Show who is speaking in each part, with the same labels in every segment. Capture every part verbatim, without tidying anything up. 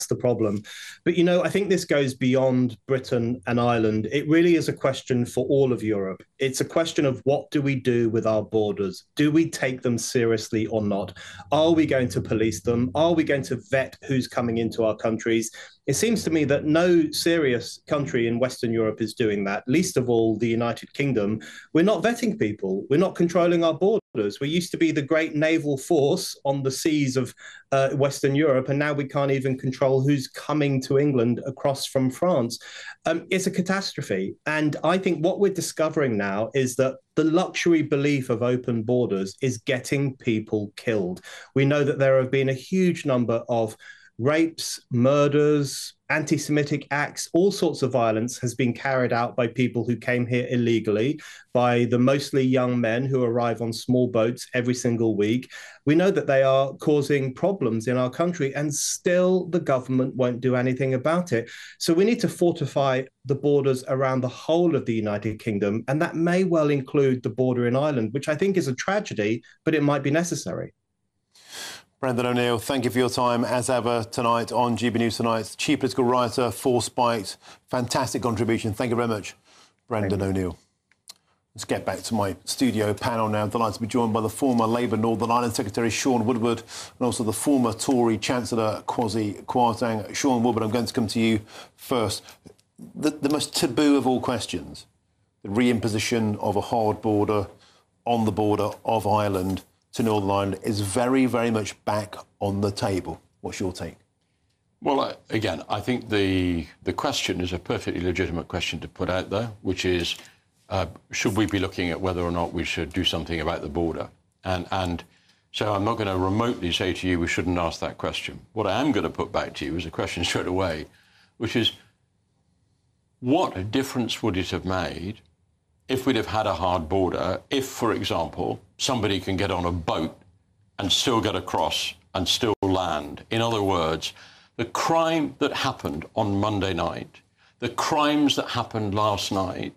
Speaker 1: the problem. But, you know, I think this goes beyond Britain and Ireland. It really is a question for all of Europe. It's a question of what do we do with our borders? Do we take them seriously or not? Are we going to police them? Are we going to vet who's coming into our countries? It seems to me that no serious country in Western Europe is doing that, least of all the United Kingdom. We're not vetting people. We're not controlling our borders. We used to be the great naval force on the seas of uh, Western Europe, and now we can't even control who's coming to England across from France. Um, it's a catastrophe. And I think what we're discovering now is that the luxury belief of open borders is getting people killed. We know that there have been a huge number of rapes, murders, anti-Semitic acts, all sorts of violence has been carried out by people who came here illegally, by the mostly young men who arrive on small boats every single week. We know that they are causing problems in our country, and still the government won't do anything about it. So we need to fortify the borders around the whole of the United Kingdom, and that may well include the border in Ireland, which I think is a tragedy, but it might be necessary.
Speaker 2: Brendan O'Neill, thank you for your time, as ever, tonight on G B News Tonight. Chief political writer, Forcebite. Fantastic contribution. Thank you very much, Brendan O'Neill. Let's get back to my studio panel now. Delighted to be joined by the former Labour Northern Ireland Secretary, Sean Woodward, and also the former Tory Chancellor, Kwasi Kwarteng. Sean Woodward, I'm going to come to you first. The, the most taboo of all questions, the reimposition of a hard border on the border of Ireland to Northern Ireland is very, very much back on the table. What's your take?
Speaker 3: Well, uh, again, I think the the question is a perfectly legitimate question to put out there, which is, uh, should we be looking at whether or not we should do something about the border? And, and so I'm not going to remotely say to you we shouldn't ask that question. What I am going to put back to you is a question straight away, which is, what difference would it have made if we'd have had a hard border, if, for example, somebody can get on a boat and still get across and still land? In other words, the crime that happened on Monday night, the crimes that happened last night,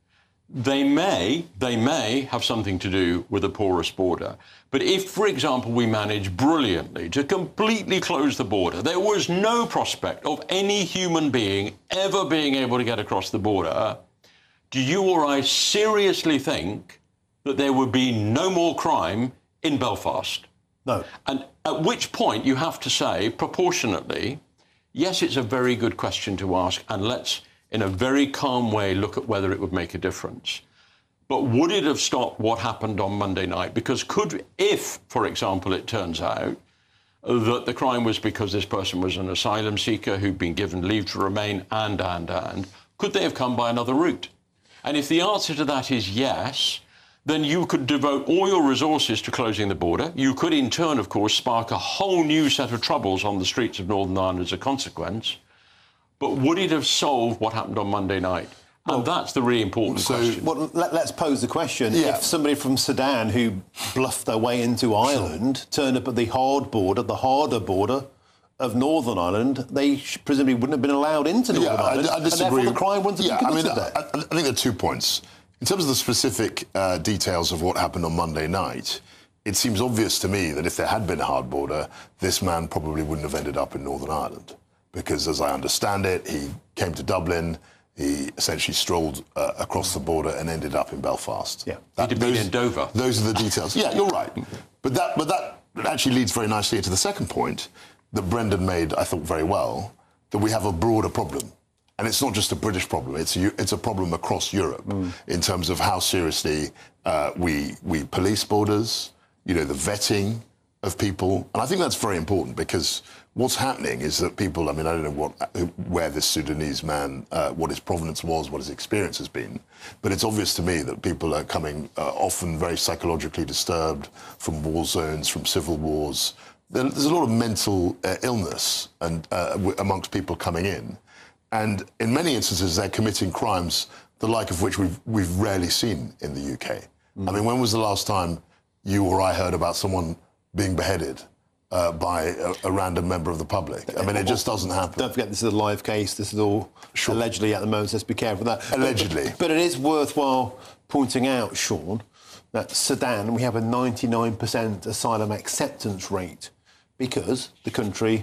Speaker 3: they may, they may have something to do with a porous border. But if, for example, we manage brilliantly to completely close the border, there was no prospect of any human being ever being able to get across the border, do you or I seriously think that there would be no more crime in Belfast?
Speaker 2: No.
Speaker 3: And at which point you have to say, proportionately, yes, it's a very good question to ask, and let's, in a very calm way, look at whether it would make a difference. But would it have stopped what happened on Monday night? Because could, if, for example, it turns out that the crime was because this person was an asylum seeker who'd been given leave to remain and, and, and, could they have come by another route? And if the answer to that is yes, then you could devote all your resources to closing the border. You could, in turn, of course, spark a whole new set of troubles on the streets of Northern Ireland as a consequence. But would it have solved what happened on Monday night? And well, that's the really important
Speaker 2: so,
Speaker 3: question.
Speaker 2: Well, let, let's pose the question.
Speaker 4: Yeah.
Speaker 2: If somebody from Sudan who bluffed their way into Ireland turned up at the hard border, the harder border of Northern Ireland, they presumably wouldn't have been allowed into Northern
Speaker 4: yeah,
Speaker 2: Ireland,
Speaker 4: I, I disagree.
Speaker 2: and therefore the crime wouldn't have
Speaker 4: yeah,
Speaker 2: been
Speaker 4: I mean,
Speaker 2: committed
Speaker 4: I,
Speaker 2: there.
Speaker 4: I, I think there are two points. In terms of the specific uh, details of what happened on Monday night, it seems obvious to me that if there had been a hard border, this man probably wouldn't have ended up in Northern Ireland. Because, as I understand it, he came to Dublin, he essentially strolled uh, across the border and ended up in Belfast.
Speaker 3: Yeah, that, he'd have been in Dover.
Speaker 4: Those are the details. Yeah, you're right. But that, but that actually leads very nicely into the second point that Brendan made, I thought, very well, that we have a broader problem. And it's not just a British problem, it's a, it's a problem across Europe mm. in terms of how seriously uh, we, we police borders, you know, the vetting of people. And I think that's very important because what's happening is that people, I mean, I don't know what, where this Sudanese man, uh, what his provenance was, what his experience has been, but it's obvious to me that people are coming uh, often very psychologically disturbed from war zones, from civil wars. There's a lot of mental uh, illness and uh, amongst people coming in. And in many instances, they're committing crimes the like of which we've, we've rarely seen in the U K. Mm. I mean, when was the last time you or I heard about someone being beheaded uh, by a, a random member of the public? I mean, it just doesn't happen.
Speaker 2: Don't forget, this is a live case. This is all sure. allegedly at the moment, so let's be careful with that.
Speaker 4: Allegedly.
Speaker 2: But, but it is worthwhile pointing out, Sean, that Sudan, we have a ninety-nine percent asylum acceptance rate because the country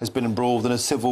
Speaker 2: has been embroiled in a civil